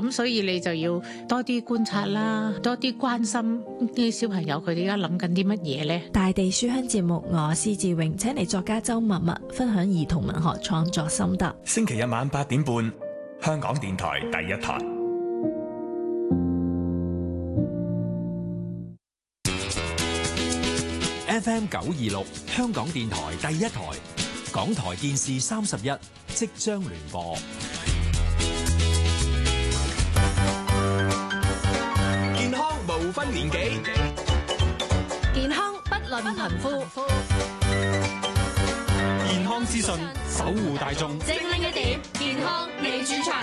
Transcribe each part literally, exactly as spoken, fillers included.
咁所以你就要多啲觀察啦，多啲關心啲小朋友佢哋而家諗緊啲乜嘢呢？ 大地書香節目，我施志榮請嚟作家周默默分享兒童文學創作心得。 星期日晚八點半，香港電台第一台。 F M 九二六，香港電台第一台，港台電視三十一即將聯播。 健康無分年紀， 健康不論貧富， 健康資訊守護大眾， 精靈一點，健康你主場。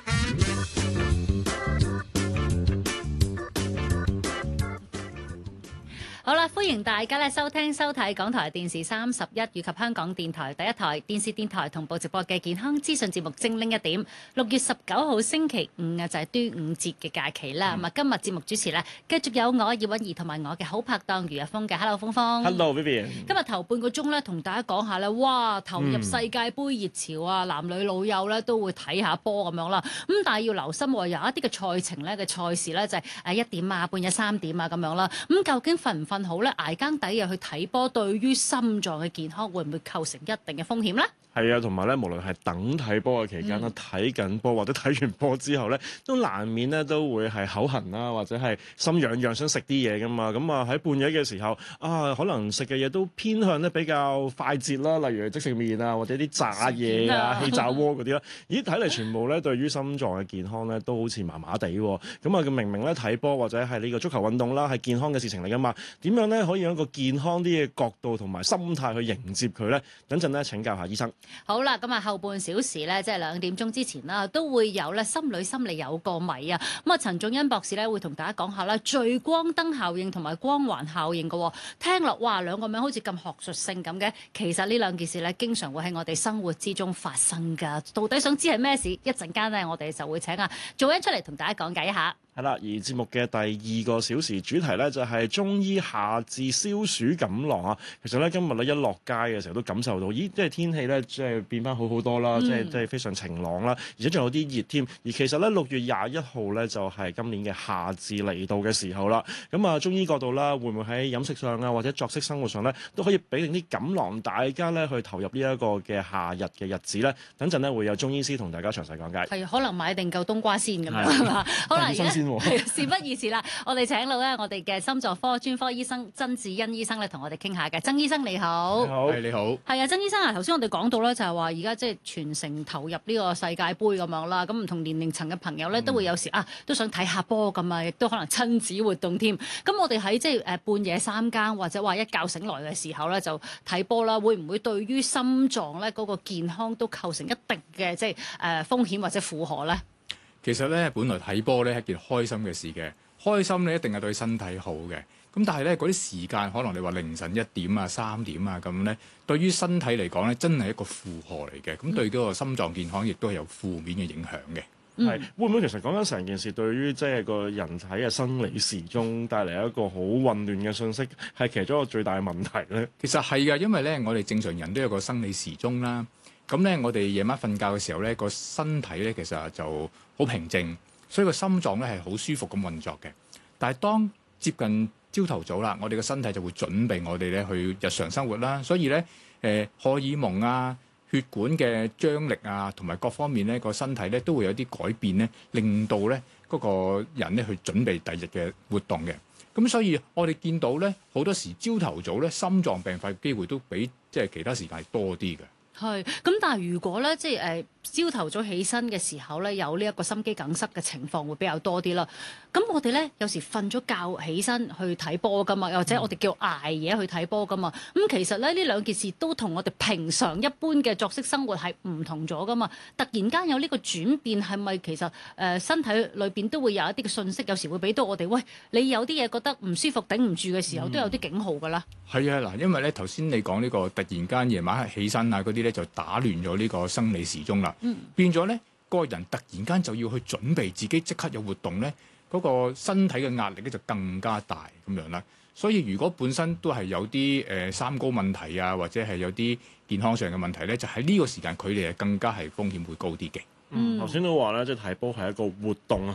好啦，歡迎大家咧收聽收睇港台電視三十一以及香港電台第一台電視電台同步直播嘅健康資訊節目《精靈一點》。六月十九號星期五啊，就係端午節嘅假期啦。咁啊、嗯，今日節目主持咧，繼續有我葉韻儀同埋我嘅好拍檔余日峰嘅。Hello， 峰峰。 Hello， Vivian。 今日頭半個鐘咧，同大家講下咧，哇，投入世界盃熱潮啊，嗯、男女老幼咧都會睇下波咁樣啦。咁但係要留心喎，有一啲嘅賽程咧嘅賽事咧就係誒一點啊、半夜三點啊咁樣啦。咁究竟瞓唔瞓好咧？捱更抵夜去睇波，對於心臟嘅健康會唔會構成一定嘅風險咧？ 係啊，同埋咧，無論係等睇波嘅期間啦，睇緊波或者睇完波之後咧，都難免咧都會係口痕啦，或者係心癢癢想食啲嘢噶嘛。咁啊喺半夜嘅時候啊，可能食嘅嘢都偏向咧比較快捷啦，例如即食麵啊，或者啲炸嘢啊、氣炸鍋嗰啲啦。咦，睇嚟全部咧對於心臟嘅健康咧都好似麻麻地喎。咁啊，明明咧睇波或者係呢個足球運動啦，係健康嘅事情嚟噶嘛？點樣咧可以用一個健康啲嘅角度同埋心態去迎接佢咧？等陣咧請教下醫生。 好啦，咁啊後半小時咧，即係兩點鐘之前啦，都會有咧心理心理有個謎啊。咁啊，陳仲恩博士咧會同大家講下啦，聚光燈效應同埋光環效應嘅。聽落哇，兩個名好似咁學術性咁嘅，其實呢兩件事咧，經常會喺我哋生活之中發生㗎。到底想知係咩事？一陣間咧，我哋就會請啊做恩出嚟同大家講解一下。 係啦，而節目嘅第二個小時主題咧就係中醫夏治消暑錦囊啊。其實咧今日咧一落街嘅時候都感受到，咦，即係天氣咧即係變翻好好多啦，即係即係非常晴朗啦，而且仲有啲熱添。而其實咧六月廿一號咧就係今年嘅夏至嚟到嘅時候啦。咁啊中醫角度啦，會唔會喺飲食上啊或者作息生活上咧都可以俾定啲錦囊，大家咧去投入呢一個嘅夏日嘅日子咧？等陣咧會有中醫師同大家詳細講解。 係可能買定夠冬瓜先咁樣係嘛？可能新鮮喎。 事不宜遲啦，我哋請到咧我哋嘅心臟科專科醫生曾志恩醫生咧，同我哋傾下嘅。曾醫生你好， 好， 係你好， 係啊，曾醫生啊，頭先我哋講到咧就係話而家即係全城投入呢個世界盃咁樣啦，咁唔同年齡層嘅朋友咧都會有時啊都想睇下波咁啊，亦都可能親子活動添。咁我哋喺即係誒半夜三更或者話一覺醒來嘅時候咧就睇波啦，會唔會對於心臟咧嗰個健康都構成一定嘅即係誒風險或者負荷咧？ 其實咧，本來睇波咧係一件開心嘅事嘅，開心咧一定係對身體好嘅。咁但係咧嗰啲時間，可能你話凌晨一點啊、三點啊咁咧，對於身體嚟講咧，真係一個負荷嚟嘅。咁對嗰個心臟健康亦都係有負面嘅影響嘅。 係、嗯、會唔會其實講緊成件事對於即係個人體嘅生理時鐘帶嚟一個好混亂嘅信息，係其中一個最大嘅問題咧？ 其實係㗎，因為咧我哋正常人都有個生理時鐘啦。咁咧，我哋夜晚瞓覺嘅時候咧，個身體咧其實就好平靜，所以個心臟咧係好舒服咁運作嘅。但係當接近朝頭早啦，我哋個身體就會準備我哋咧去日常生活啦。所以咧，誒、呃、荷爾蒙啊、血管嘅張力啊，同埋各方面咧個身體咧都會有啲改變咧，令到咧嗰個人咧去準備第二日嘅活動嘅。咁所以我哋見到咧好多時朝頭早咧心臟病發嘅機會都比即係其他時間係多啲嘅。 係，咁但係如果咧，即係誒朝頭早起身嘅時候咧，有呢一個心肌梗塞嘅情況會比較多啲啦。咁我哋咧有時瞓咗覺起身去睇波噶嘛，又或者我哋叫捱夜去睇波噶嘛。咁、嗯、其實咧呢兩件事都同我哋平常一般嘅作息生活係唔同咗噶嘛。突然間有呢個轉變，係咪其實誒、呃、身體裏邊都會有一啲嘅信息，有時會俾到我哋，喂，你有啲嘢覺得唔舒服頂唔住嘅時候，都有啲警號㗎啦。 係啊，嗱，因為咧頭先你講呢個突然間夜晚起身啊嗰啲咧，就打亂咗呢個生理時鐘啦，嗯、變咗咧個人突然間就要去準備自己即刻有活動咧，嗰、嗰個身體嘅壓力咧就更加大咁樣啦。所以如果本身都係有啲誒、呃、三高問題啊，或者係有啲健康上嘅問題咧，就喺呢個時間佢哋係更加係風險會高啲嘅。 嗯，頭先都話咧，即係睇波係一個活動